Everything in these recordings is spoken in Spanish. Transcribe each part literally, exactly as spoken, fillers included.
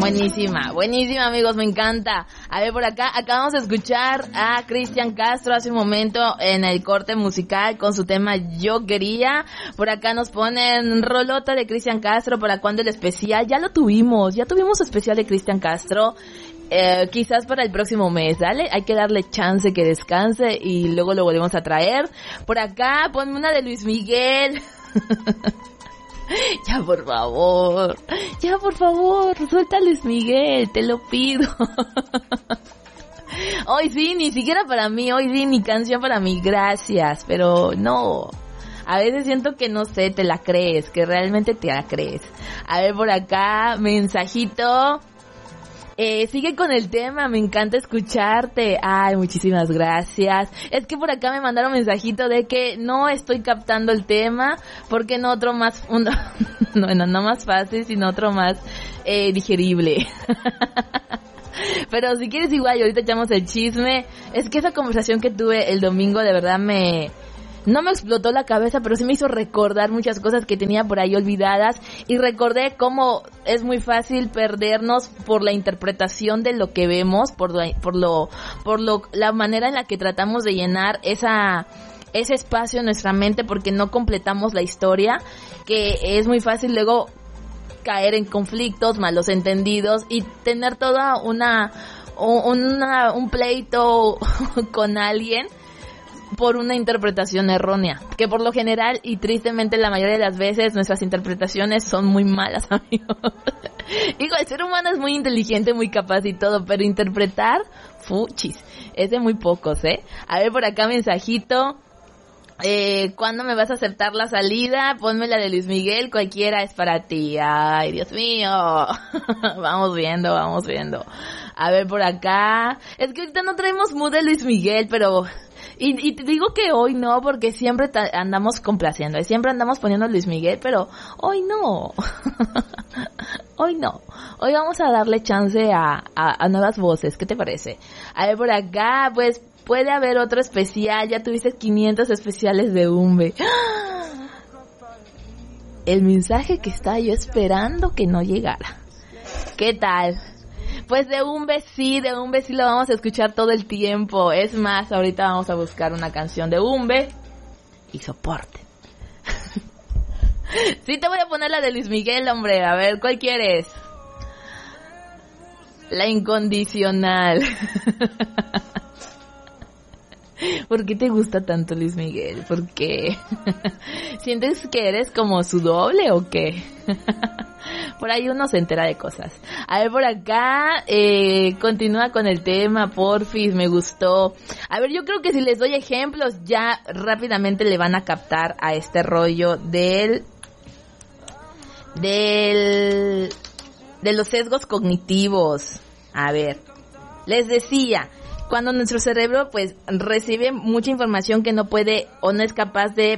Buenísima, buenísima amigos, me encanta. A ver, por acá acabamos de escuchar a Cristian Castro hace un momento en el corte musical con su tema Yo Quería. Por acá nos ponen rolota de Cristian Castro, ¿para cuándo el especial? Ya lo tuvimos, ya tuvimos especial de Cristian Castro. Eh, quizás para el próximo mes, dale, hay que darle chance que descanse y luego lo volvemos a traer. Por acá ponme una de Luis Miguel. Ya, por favor, ya, por favor, suelta a Luis Miguel, te lo pido. Hoy sí, ni siquiera para mí, hoy sí, ni canción para mí, gracias, pero no. A veces siento que, no sé, te la crees, que realmente te la crees. A ver, por acá, mensajito. Eh, sigue con el tema, me encanta escucharte. Ay, muchísimas gracias. Es que por acá me mandaron mensajito de que no estoy captando el tema, porque no otro más, uno, no, no, no más fácil, sino otro más eh, digerible. Pero si quieres igual, y ahorita echamos el chisme. Es que esa conversación que tuve el domingo de verdad me... no me explotó la cabeza, pero sí me hizo recordar muchas cosas que tenía por ahí olvidadas, y recordé cómo es muy fácil perdernos por la interpretación de lo que vemos, por la, por lo, por lo, la manera en la que tratamos de llenar esa, ese espacio en nuestra mente, porque no completamos la historia, que es muy fácil luego caer en conflictos, malos entendidos y tener toda una, una un pleito con alguien por una interpretación errónea, que por lo general y tristemente la mayoría de las veces nuestras interpretaciones son muy malas, amigos. Digo, el ser humano es muy inteligente, muy capaz y todo, pero interpretar, fuchis, es de muy pocos, ¿eh? A ver, por acá mensajito. Eh, ¿cuándo me vas a aceptar la salida? Ponme la de Luis Miguel, cualquiera es para ti. Ay, Dios mío. Vamos viendo, vamos viendo. A ver, por acá. Es que ahorita no traemos mood de Luis Miguel, pero... Y, y te digo que hoy no, porque siempre ta- andamos complaciendo, y siempre andamos poniendo a Luis Miguel, pero hoy no. Hoy no. Hoy vamos a darle chance a, a, a nuevas voces. ¿Qué te parece? A ver, por acá, pues, puede haber otro especial. Ya tuviste quinientos especiales de Umbe. El mensaje que estaba yo esperando que no llegara. ¿Qué tal? Pues de Umbe sí, de Umbe sí lo vamos a escuchar todo el tiempo. Es más, ahorita vamos a buscar una canción de Umbe y soporte. Sí, te voy a poner la de Luis Miguel, hombre. A ver, ¿cuál quieres? La incondicional. ¿Por qué te gusta tanto Luis Miguel? ¿Por qué? ¿Sientes que eres como su doble o qué? Por ahí uno se entera de cosas. A ver, por acá, eh, continúa con el tema, porfis, me gustó. A ver, yo creo que si les doy ejemplos, ya rápidamente le van a captar a este rollo del, del, de los sesgos cognitivos. A ver, les decía, cuando nuestro cerebro, pues, recibe mucha información que no puede o no es capaz de...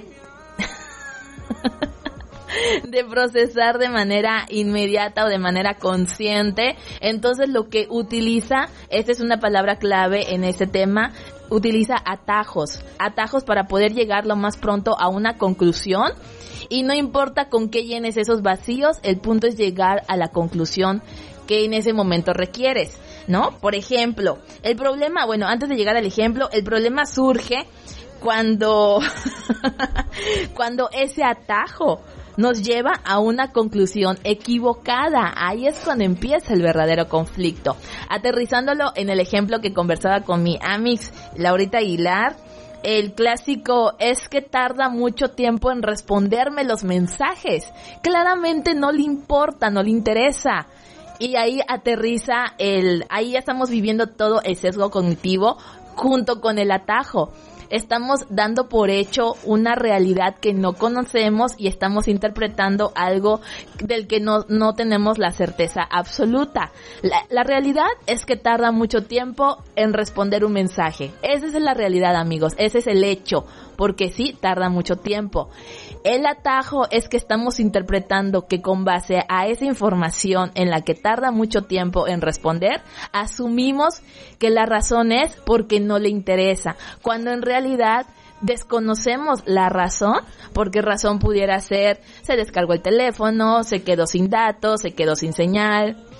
de procesar de manera inmediata o de manera consciente, entonces lo que utiliza, esta es una palabra clave en este tema, utiliza atajos, atajos para poder llegar lo más pronto a una conclusión, y no importa con qué llenes esos vacíos, el punto es llegar a la conclusión que en ese momento requieres, ¿no? Por ejemplo, el problema, bueno, antes de llegar al ejemplo, el problema surge cuando cuando ese atajo nos lleva a una conclusión equivocada. Ahí es cuando empieza el verdadero conflicto. Aterrizándolo en el ejemplo que conversaba con mi amix Laurita Aguilar, el clásico es que tarda mucho tiempo en responderme los mensajes. Claramente no le importa, no le interesa. Y ahí aterriza el, ahí ya estamos viviendo todo el sesgo cognitivo junto con el atajo. Estamos dando por hecho una realidad que no conocemos y estamos interpretando algo del que no, no tenemos la certeza absoluta. La, la realidad es que tarda mucho tiempo en responder un mensaje. Esa es la realidad, amigos. Ese es el hecho. Porque sí, tarda mucho tiempo. El atajo es que estamos interpretando que con base a esa información en la que tarda mucho tiempo en responder, asumimos que la razón es porque no le interesa, cuando en realidad desconocemos la razón, porque razón pudiera ser, se descargó el teléfono, se quedó sin datos, se quedó sin señal,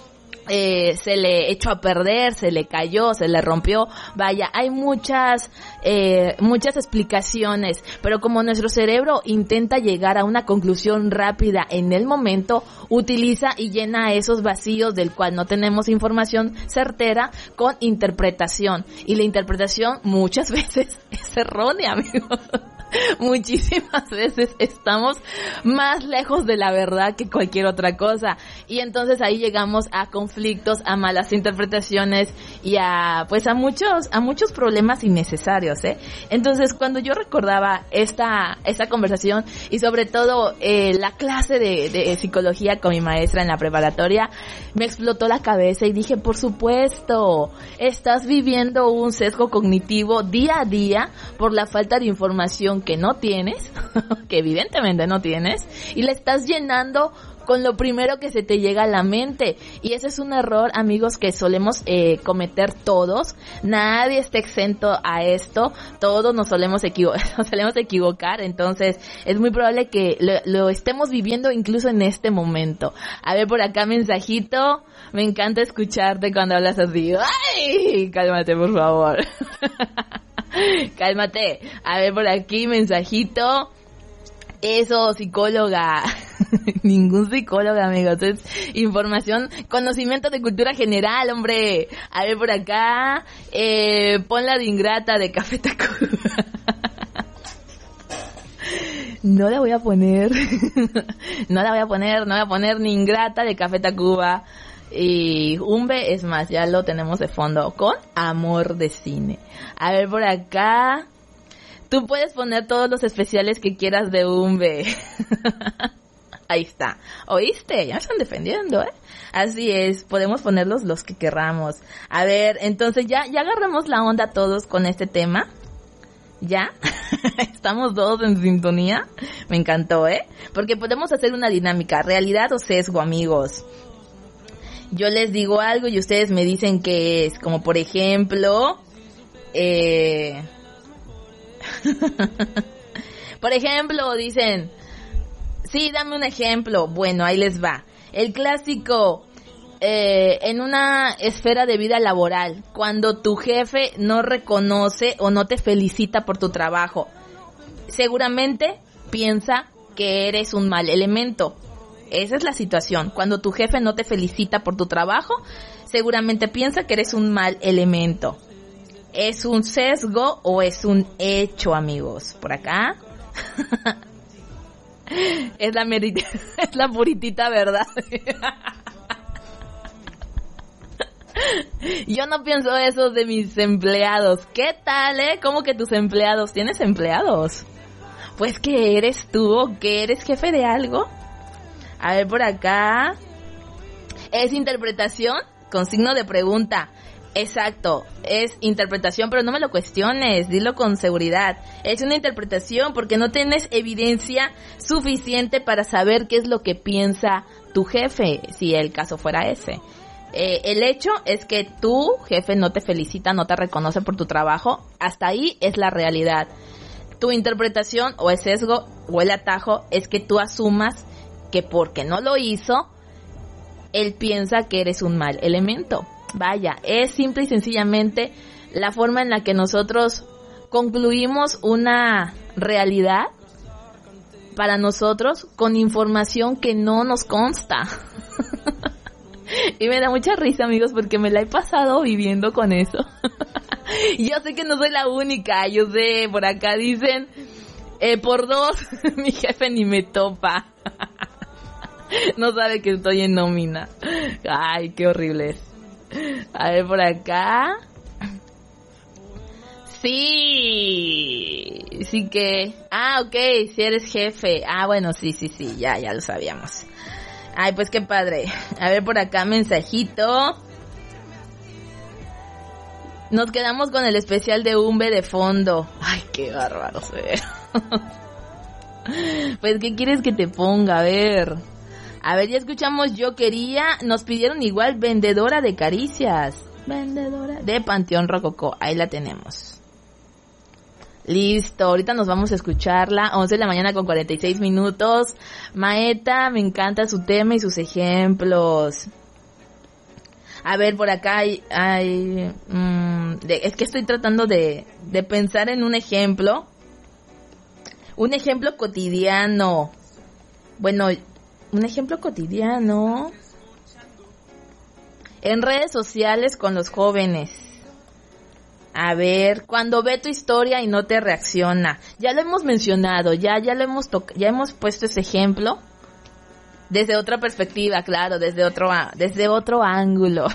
Eh, se le echó a perder, se le cayó, se le rompió. Vaya, hay muchas, eh, muchas explicaciones, pero como nuestro cerebro intenta llegar a una conclusión rápida en el momento, utiliza y llena esos vacíos del cual no tenemos información certera con interpretación. Y la interpretación muchas veces es errónea, amigos. Muchísimas veces estamos más lejos de la verdad que cualquier otra cosa, y entonces ahí llegamos a conflictos, a malas interpretaciones y a pues a muchos a muchos problemas innecesarios, ¿eh? Entonces, cuando yo recordaba esta esta conversación y sobre todo eh, la clase de, de psicología con mi maestra en la preparatoria, me explotó la cabeza y dije, por supuesto, estás viviendo un sesgo cognitivo día a día por la falta de información que no tienes, que evidentemente no tienes, y la estás llenando con lo primero que se te llega a la mente. Y ese es un error, amigos, que solemos eh, cometer todos. Nadie está exento a esto. Todos nos solemos, equivo- nos solemos equivocar. Entonces, es muy probable que lo, lo estemos viviendo incluso en este momento. A ver, por acá, mensajito. Me encanta escucharte cuando hablas así. ¡Ay! Cálmate, por favor. Cálmate. A ver, por aquí, mensajito. Eso, psicóloga. Ningún psicólogo, amigos. Es información, conocimiento de cultura general, hombre. A ver, por acá. Eh, pon la de Ingrata de Café Tacuba. No la voy a poner. No la voy a poner. No voy a poner ni Ingrata de Café Tacuba. Y Umbe, es más, ya lo tenemos de fondo con Amor de Cine. A ver, por acá. Tú puedes poner todos los especiales que quieras de Umbe. Ahí está. ¿Oíste? Ya me están defendiendo, ¿eh? Así es, podemos ponerlos los que querramos. A ver, entonces ya, ya agarramos la onda todos con este tema. ¿Ya? Estamos todos en sintonía. Me encantó, ¿eh? Porque podemos hacer una dinámica, realidad o sesgo, amigos. Yo les digo algo y ustedes me dicen qué es. Como por ejemplo... Eh... Por ejemplo, dicen, sí, dame un ejemplo. Bueno, ahí les va. El clásico, eh, en una esfera de vida laboral, cuando tu jefe no reconoce o no te felicita por tu trabajo, seguramente piensa que eres un mal elemento. Esa es la situación. Cuando tu jefe no te felicita por tu trabajo, seguramente piensa que eres un mal elemento. ¿Es un sesgo o es un hecho, amigos? Por acá. Es la merita, es la puritita verdad. Yo no pienso eso de mis empleados. ¿Qué tal, eh? ¿Cómo que tus empleados? ¿Tienes empleados? Pues que eres tú o que eres jefe de algo. A ver, por acá. ¿Es interpretación? Con signo de pregunta. Exacto, es interpretación, pero no me lo cuestiones, dilo con seguridad. Es una interpretación porque no tienes evidencia suficiente para saber qué es lo que piensa tu jefe, si el caso fuera ese. Eh, el hecho es que tu jefe no te felicita, no te reconoce por tu trabajo, hasta ahí es la realidad. Tu interpretación o el sesgo o el atajo es que tú asumas que porque no lo hizo, él piensa que eres un mal elemento. Vaya, es simple y sencillamente la forma en la que nosotros concluimos una realidad para nosotros con información que no nos consta. Y me da mucha risa, amigos, porque me la he pasado viviendo con eso. Yo sé que no soy la única, yo sé, por acá dicen, eh, por dos, mi jefe ni me topa. No sabe que estoy en nómina. Ay, qué horrible es. A ver, por acá. Sí. Sí que... Ah, ok, si eres jefe. Ah, bueno, sí, sí, sí, ya, ya lo sabíamos. Ay, pues qué padre. A ver, por acá, mensajito. Nos quedamos con el especial de Umbe de fondo. Ay, qué bárbaro, se. Pues, ¿qué quieres que te ponga? A ver... A ver, ya escuchamos Yo Quería. Nos pidieron igual Vendedora de Caricias. Vendedora de Panteón Rococó. Ahí la tenemos. Listo, ahorita nos vamos a escucharla. once de la mañana con cuarenta y seis minutos. Maeta, me encanta su tema y sus ejemplos. A ver, por acá hay, hay mmm, de, es que estoy tratando de, de pensar en un ejemplo, un ejemplo cotidiano. Bueno, un ejemplo cotidiano en redes sociales con los jóvenes. A ver, cuando ve tu historia y no te reacciona. Ya lo hemos mencionado, ya ya lo hemos to- ya hemos puesto ese ejemplo desde otra perspectiva, claro, desde otro desde otro ángulo.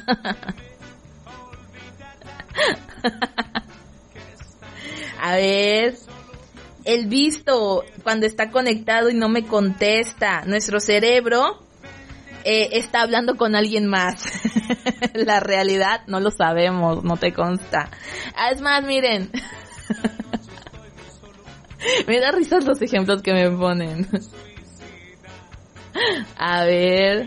A ver, el visto cuando está conectado y no me contesta, nuestro cerebro eh, está hablando con alguien más. La realidad no lo sabemos, no te consta. Es más, miren, me da risas los ejemplos que me ponen. A ver.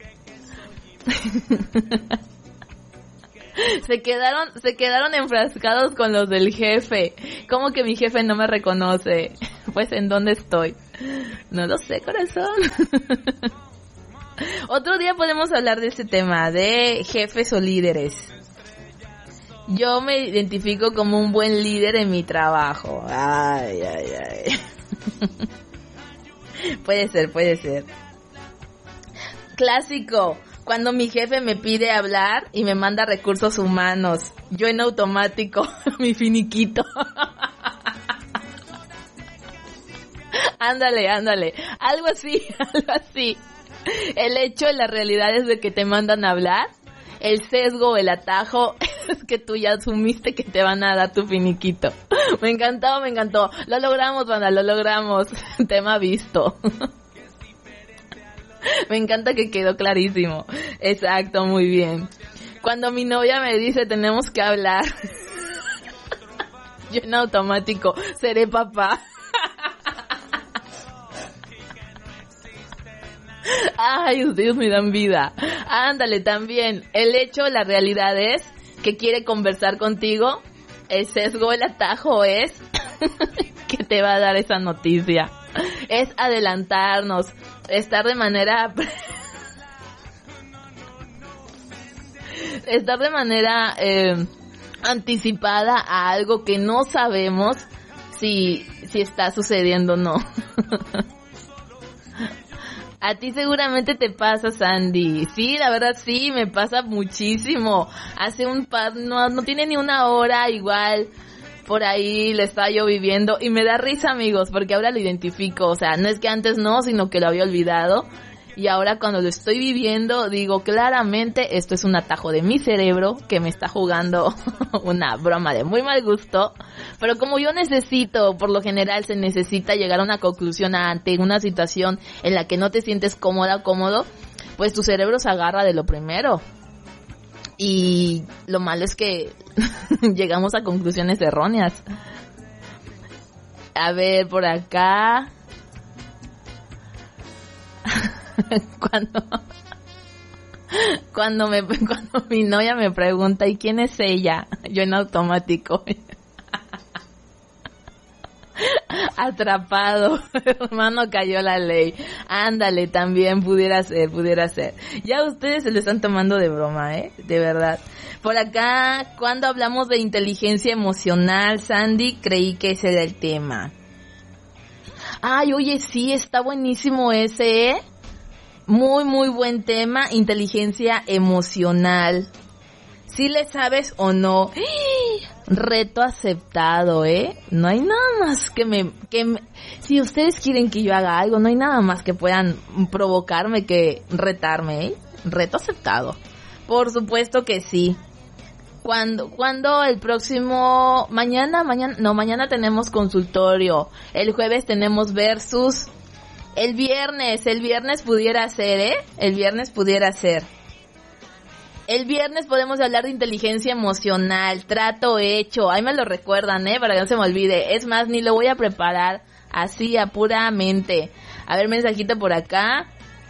Se quedaron, se quedaron enfrascados con los del jefe. ¿Cómo que mi jefe no me reconoce? Pues, ¿en dónde estoy? No lo sé, corazón. Otro día podemos hablar de este tema, de jefes o líderes. Yo me identifico como un buen líder en mi trabajo. Ay, ay, ay. Puede ser, puede ser. Clásico, cuando mi jefe me pide hablar y me manda recursos humanos, yo en automático, mi finiquito. Ándale, ándale, algo así, algo así. El hecho, la realidad es de que te mandan a hablar, el sesgo, el atajo, es que tú ya asumiste que te van a dar tu finiquito. Me encantó, me encantó. Lo logramos, banda, lo logramos. Tema visto. Me encanta que quedó clarísimo. Exacto, muy bien. Cuando mi novia me dice tenemos que hablar, yo en automático seré papá. Ay, ustedes me dan vida. Ándale, también. El hecho, la realidad es que quiere conversar contigo. El sesgo, el atajo es que te va a dar esa noticia. Es adelantarnos, estar de manera estar de manera eh, anticipada a algo que no sabemos si si está sucediendo o no. A ti seguramente te pasa, Sandy. Sí, la verdad sí, me pasa muchísimo. Hace un par, no, no tiene ni una hora, igual por ahí le estaba yo viviendo y me da risa, amigos, porque ahora lo identifico. O sea, no es que antes no, sino que lo había olvidado. Y ahora cuando lo estoy viviendo, digo claramente, esto es un atajo de mi cerebro que me está jugando una broma de muy mal gusto. Pero como yo necesito, por lo general se necesita llegar a una conclusión ante una situación en la que no te sientes cómoda o cómodo, pues tu cerebro se agarra de lo primero. Y lo malo es que llegamos a conclusiones erróneas. A ver, por acá... cuando cuando me cuando mi novia me pregunta ¿y quién es ella? Yo en automático atrapado, hermano, cayó la ley. Ándale, también pudiera ser, pudiera ser. Ya ustedes se lo están tomando de broma, ¿eh? De verdad. Por acá, cuando hablamos de inteligencia emocional, Sandy, creí que ese era el tema. Ay, oye, sí, está buenísimo ese, ¿eh? Muy, muy buen tema, inteligencia emocional. ¿Sí le sabes o no? Reto aceptado, ¿eh? No hay nada más que me, que me... Si ustedes quieren que yo haga algo, no hay nada más que puedan provocarme que retarme, ¿eh? Reto aceptado. Por supuesto que sí. Cuando, cuando el próximo... Mañana, mañana... No, mañana tenemos consultorio. El jueves tenemos versus... El viernes, el viernes pudiera ser, ¿eh? El viernes pudiera ser. El viernes podemos hablar de inteligencia emocional, trato hecho. Ahí me lo recuerdan, ¿eh? Para que no se me olvide. Es más, ni lo voy a preparar así, a pura mente. A ver, mensajito por acá.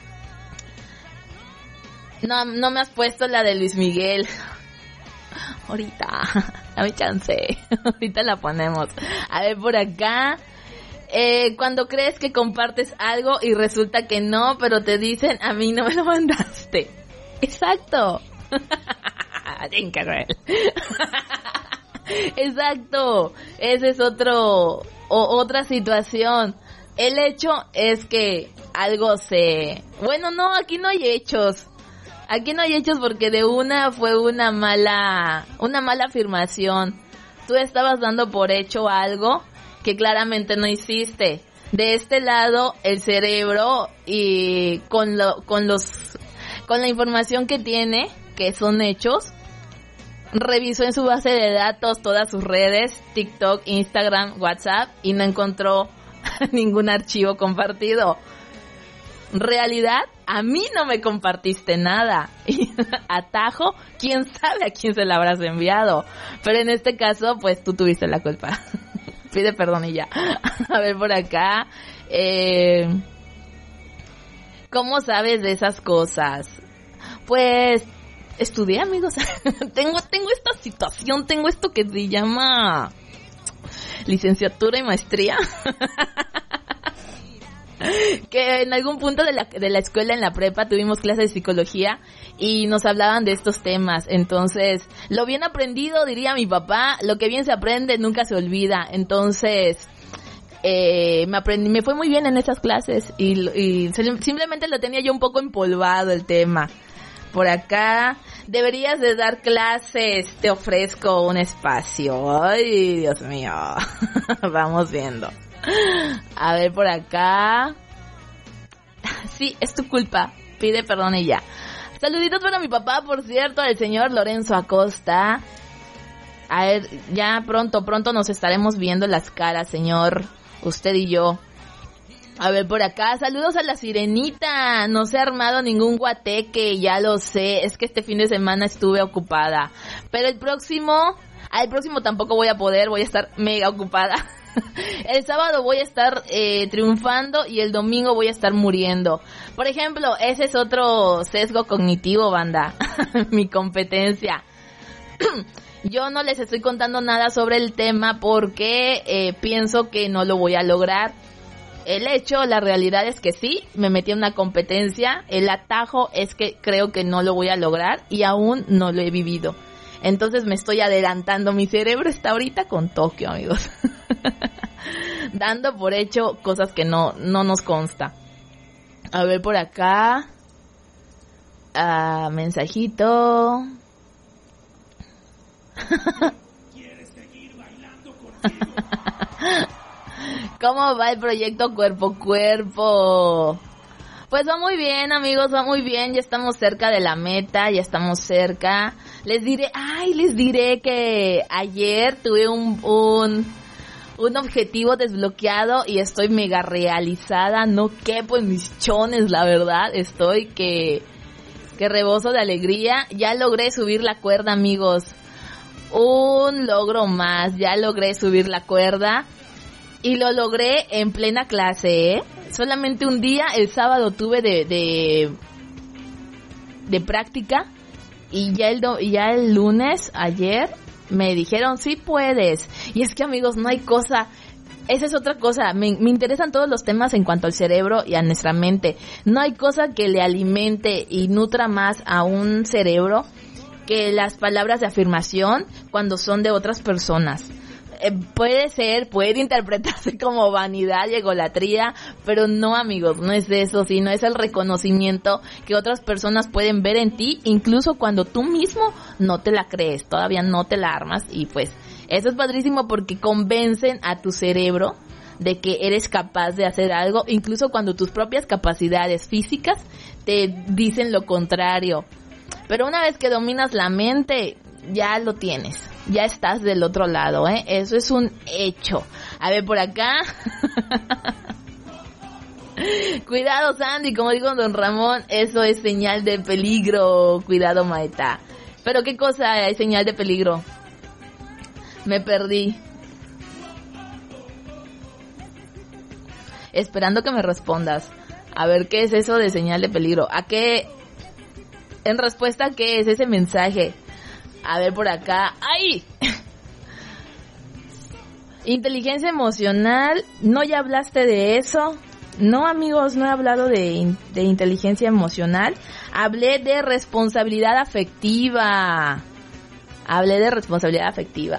No, no me has puesto la de Luis Miguel. Ahorita, dame chance. Ahorita la ponemos. A ver, por acá... Eh, cuando crees que compartes algo y resulta que no, pero te dicen, a mí no me lo mandaste. Exacto. Exacto, ese es otro o, otra situación. El hecho es que algo se... Bueno, no, aquí no hay hechos. Aquí no hay hechos porque de una fue una mala, una mala afirmación. Tú estabas dando por hecho algo que claramente no hiciste. De este lado, el cerebro y con lo, con los, con la información que tiene, que son hechos, revisó en su base de datos todas sus redes, TikTok, Instagram, WhatsApp, y no encontró ningún archivo compartido. Realidad, a mí no me compartiste nada. Atajo, quién sabe a quién se la habrás enviado. Pero en este caso, pues tú tuviste la culpa. Pide perdón y ya. A ver por acá. Eh, ¿Cómo sabes de esas cosas? Pues estudié, amigos. tengo, tengo esta situación, tengo esto que se llama licenciatura y maestría. Que en algún punto de la, de la escuela, en la prepa, tuvimos clases de psicología y nos hablaban de estos temas. Entonces, lo bien aprendido, diría mi papá, lo que bien se aprende nunca se olvida. Entonces, eh, me aprendí, me fue muy bien en esas clases y, y simplemente lo tenía yo un poco empolvado el tema. Por acá, deberías de dar clases, te ofrezco un espacio. Ay, Dios mío. Vamos viendo. A ver por acá. Sí, es tu culpa. Pide perdón y ya. Saluditos para mi papá, por cierto, el señor Lorenzo Acosta. A ver, ya pronto, pronto nos estaremos viendo las caras, señor. Usted y yo. A ver por acá, saludos a la Sirenita. No se ha armado ningún guateque, ya lo sé. Es que este fin de semana estuve ocupada. Pero el próximo, al próximo tampoco voy a poder, voy a estar mega ocupada. El sábado voy a estar eh, triunfando y el domingo voy a estar muriendo. Por ejemplo, ese es otro sesgo cognitivo, banda. Mi competencia. Yo no les estoy contando nada sobre el tema porque eh, pienso que no lo voy a lograr. El hecho, la realidad es que sí, me metí en una competencia. El atajo es que creo que no lo voy a lograr y aún no lo he vivido. Entonces me estoy adelantando. Mi cerebro está ahorita con Tokio, amigos. Dando por hecho cosas que no, no nos consta. A ver por acá. Ah, mensajito. ¿Quieres seguir bailando contigo? ¿Cómo va el proyecto Cuerpo Cuerpo? Pues va muy bien, amigos, va muy bien. Ya estamos cerca de la meta, ya estamos cerca. Les diré, ay, les diré que ayer tuve un, un, un objetivo desbloqueado y estoy mega realizada. No quepo en mis chones, la verdad. Estoy que, que reboso de alegría. Ya logré subir la cuerda, amigos. Un logro más, ya logré subir la cuerda. Y lo logré en plena clase, ¿eh? Solamente un día, el sábado tuve de de, de práctica y ya el do, ya el lunes, ayer, me dijeron, sí puedes. Y es que, amigos, no hay cosa, esa es otra cosa, me, me interesan todos los temas en cuanto al cerebro y a nuestra mente. No hay cosa que le alimente y nutra más a un cerebro que las palabras de afirmación cuando son de otras personas. Eh, puede ser, puede interpretarse como vanidad y egolatría, pero no, amigos, no es eso, sino es el reconocimiento que otras personas pueden ver en ti, incluso cuando tú mismo no te la crees, todavía no te la armas, y pues eso es padrísimo porque convencen a tu cerebro de que eres capaz de hacer algo, incluso cuando tus propias capacidades físicas te dicen lo contrario. Pero una vez que dominas la mente, ya lo tienes. Ya estás del otro lado, ¿eh? Eso es un hecho. A ver, por acá. Cuidado, Sandy, como dijo don Ramón, eso es señal de peligro. Cuidado, Maeta. Pero ¿qué cosa es señal de peligro? Me perdí. Esperando que me respondas. A ver, ¿qué es eso de señal de peligro? ¿A qué? En respuesta, ¿qué es ese mensaje? A ver por acá. ¡Ay! Inteligencia emocional. ¿No ya hablaste de eso? No, amigos, no he hablado de, de inteligencia emocional. Hablé de responsabilidad afectiva. Hablé de responsabilidad afectiva.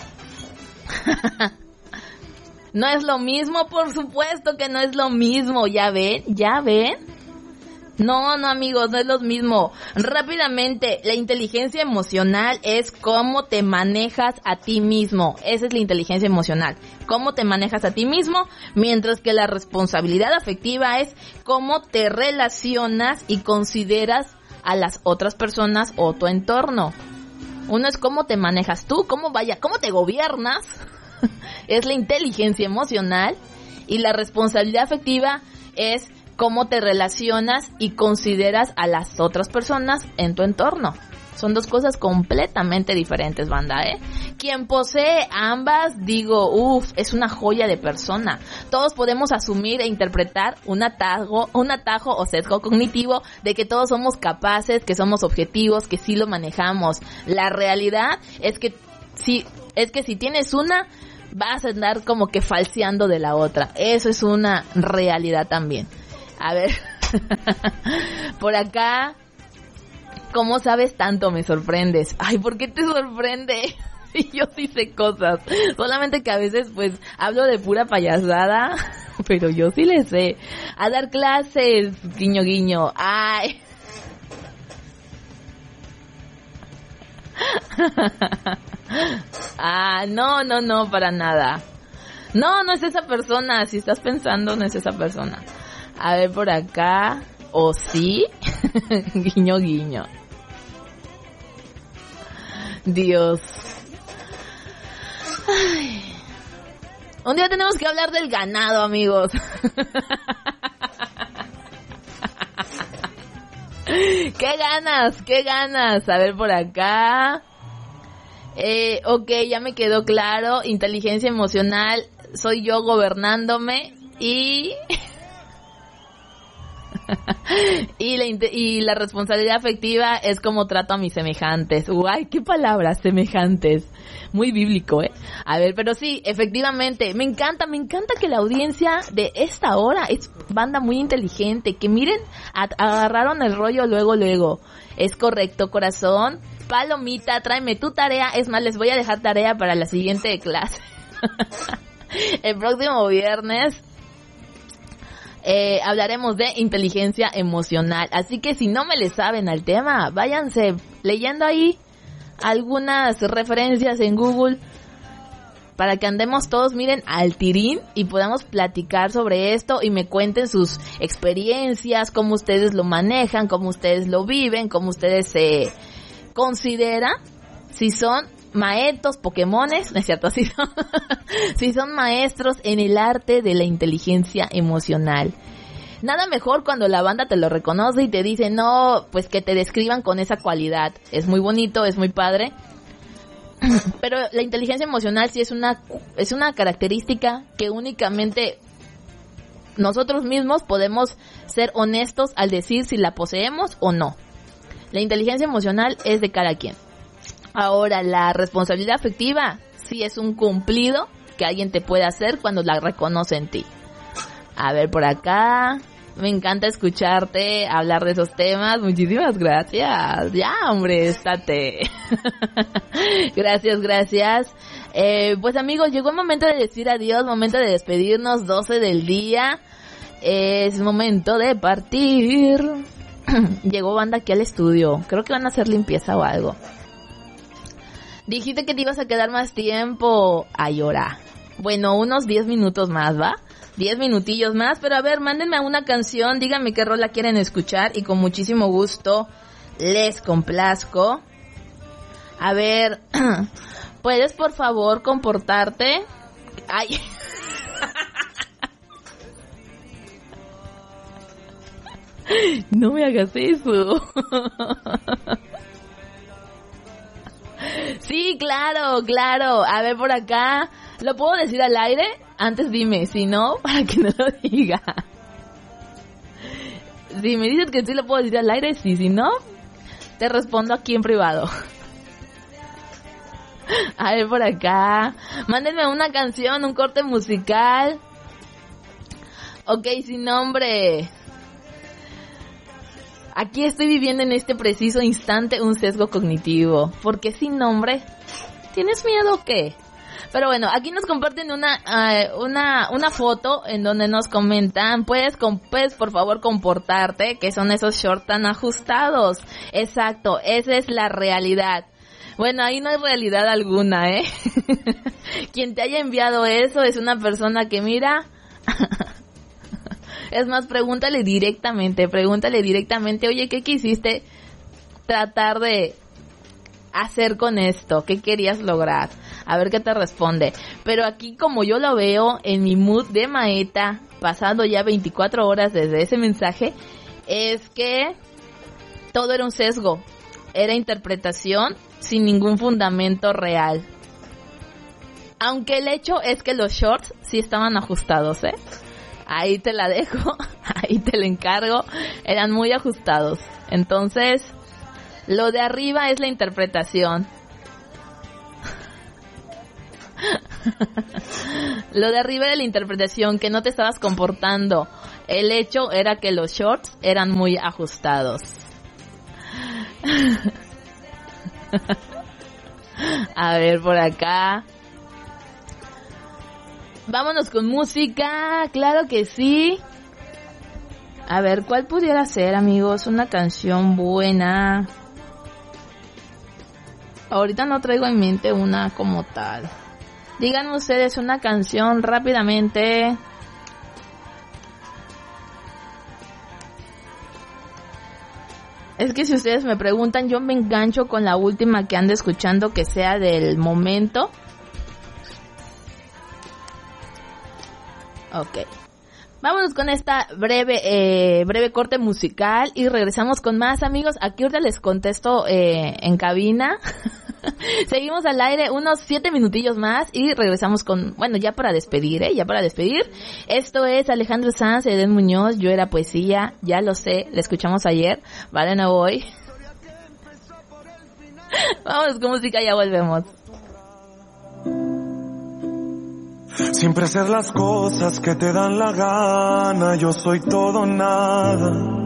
No es lo mismo, por supuesto que no es lo mismo. ¿Ya ven? ¿Ya ven? No, no, amigos, no es lo mismo. Rápidamente, la inteligencia emocional es cómo te manejas a ti mismo. Esa es la inteligencia emocional. Cómo te manejas a ti mismo, mientras que la responsabilidad afectiva es cómo te relacionas y consideras a las otras personas o tu entorno. Uno es cómo te manejas tú, cómo vaya, cómo te gobiernas. Es la inteligencia emocional. Y la responsabilidad afectiva es cómo te relacionas y consideras a las otras personas en tu entorno. Son dos cosas completamente diferentes, banda, ¿eh? Quien posee ambas, digo, uff, es una joya de persona. Todos podemos asumir e interpretar un atajo, un atajo o sesgo cognitivo de que todos somos capaces, que somos objetivos, que sí lo manejamos. La realidad es que si, es que si tienes una, vas a andar como que falseando de la otra. Eso es una realidad también. A ver, por acá, ¿cómo sabes tanto? Me sorprendes. Ay, ¿por qué te sorprende? Y yo sí sé cosas. Solamente que a veces, pues, hablo de pura payasada, pero yo sí le sé. A dar clases, guiño, guiño. Ay. Ah, no, no, no, para nada. No, no es esa persona. Si estás pensando, no es esa persona. A ver por acá. ¿O sí? Guiño, guiño. Dios. Ay. Un día tenemos que hablar del ganado, amigos. ¡Qué ganas! ¡Qué ganas! A ver por acá. Eh, ok, ya me quedó claro. Inteligencia emocional. Soy yo gobernándome. Y... y, la, y la responsabilidad afectiva es como trato a mis semejantes. Uy, qué palabras, semejantes. Muy bíblico, ¿eh? A ver, pero sí, efectivamente, me encanta, me encanta que la audiencia de esta hora es banda muy inteligente. Que miren, a, agarraron el rollo luego, luego. Es correcto, corazón. Palomita, tráeme tu tarea. Es más, les voy a dejar tarea para la siguiente clase. El próximo viernes Eh, hablaremos de inteligencia emocional. Así que si no me le saben al tema, váyanse leyendo ahí algunas referencias en Google para que andemos todos, miren, al tirín y podamos platicar sobre esto y me cuenten sus experiencias, cómo ustedes lo manejan, cómo ustedes lo viven, cómo ustedes se consideran, si son maestros, pokémones, ¿no es cierto? Si son, si son maestros en el arte de la inteligencia emocional. Nada mejor cuando la banda te lo reconoce y te dice, no, pues que te describan con esa cualidad. Es muy bonito, es muy padre. Pero la inteligencia emocional sí es una, es una característica que únicamente nosotros mismos podemos ser honestos al decir si la poseemos o no. La inteligencia emocional es de cada quien. Ahora, la responsabilidad afectiva sí es un cumplido que alguien te puede hacer cuando la reconoce en ti. A ver, por acá, me encanta escucharte hablar de esos temas. Muchísimas gracias. Ya, hombre, estate. Gracias, gracias. Eh, pues amigos, llegó el momento de decir adiós, momento de despedirnos, doce del día. Es momento de partir. Llegó banda aquí al estudio. Creo que van a hacer limpieza o algo. Dijiste que te ibas a quedar más tiempo. Ay, ahora. Bueno, unos diez minutos más, ¿va? diez minutillos más. Pero a ver, mándenme una canción. Díganme qué rola quieren escuchar. Y con muchísimo gusto les complazco. A ver. ¿Puedes, por favor, comportarte? Ay. No me hagas eso. Sí, claro, claro. A ver, por acá. ¿Lo puedo decir al aire? Antes dime, si no, para que no lo diga. Si me dices que sí lo puedo decir al aire, sí, si no, te respondo aquí en privado. A ver, por acá. Mándenme una canción, un corte musical. Ok, sin nombre. Aquí estoy viviendo en este preciso instante un sesgo cognitivo. ¿Por qué sin nombre? ¿Tienes miedo o qué? Pero bueno, aquí nos comparten una uh, una una foto en donde nos comentan, puedes, com- puedes por favor comportarte, que son esos shorts tan ajustados. Exacto, esa es la realidad. Bueno, ahí no hay realidad alguna, ¿eh? Quien te haya enviado eso es una persona que mira... Es más, pregúntale directamente, pregúntale directamente, oye, ¿qué quisiste tratar de hacer con esto? ¿Qué querías lograr? A ver qué te responde. Pero aquí, como yo lo veo, en mi mood de maeta, pasando ya veinticuatro horas desde ese mensaje, es que todo era un sesgo, era interpretación sin ningún fundamento real. Aunque el hecho es que los shorts sí estaban ajustados, ¿eh? Ahí te la dejo, ahí te la encargo, eran muy ajustados. Entonces, lo de arriba es la interpretación. Lo de arriba era la interpretación, que no te estabas comportando. El hecho era que los shorts eran muy ajustados. A ver, por acá. Vámonos con música, claro que sí. A ver, ¿cuál pudiera ser, amigos? Una canción buena. Ahorita no traigo en mente una como tal. Díganme ustedes una canción rápidamente. Es que si ustedes me preguntan, yo me engancho con la última que ando escuchando, que sea del momento. Ok. Vámonos con esta breve eh, breve corte musical y regresamos con más, amigos. Aquí ahorita les contesto eh, en cabina. Seguimos al aire unos siete minutillos más y regresamos con, bueno, ya para despedir, ¿eh? Ya para despedir. Esto es Alejandro Sanz, Eden Muñoz, Yo Era Poesía, ya lo sé, la escuchamos ayer, vale, no voy. Vámonos con música, ya volvemos. Siempre hacer las cosas que te dan la gana, yo soy todo nada.